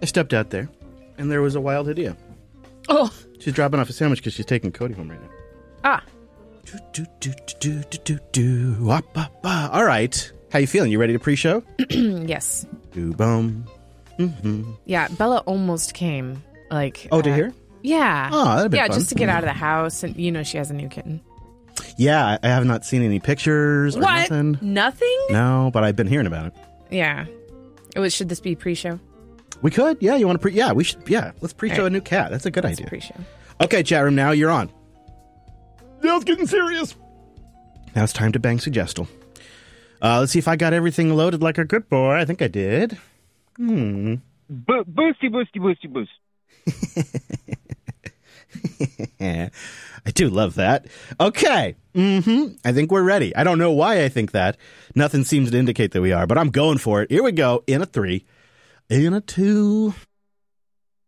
I stepped out there, and there was a wild idea. Oh. She's dropping off a sandwich because she's taking Cody home right now. Ah. All right. How you feeling? You ready to pre-show? Yes. Boom. Mm-hmm. Yeah, Bella almost came. Like. Oh, to here? Yeah. Oh, that'd be fun. just to get out of the house, and she has a new kitten. Yeah, I have not seen any pictures or what? nothing. Nothing? No, but I've been hearing about it. Yeah. Should this be pre-show? We could. Yeah, you want to pre? Yeah, we should. Yeah, let's pre-show right. a new cat. That's a good idea. Pre-show. Okay, chat room. Now you're on. Now it's getting serious. Now it's time to bang suggestal. Let's see if I got everything loaded like a good boy. I think I did. Boosty, boosty, boosty, boost. I do love that. Okay. I think we're ready. I don't know why I think that. Nothing seems to indicate that we are, but I'm going for it. Here we go. In a 3, in a 2.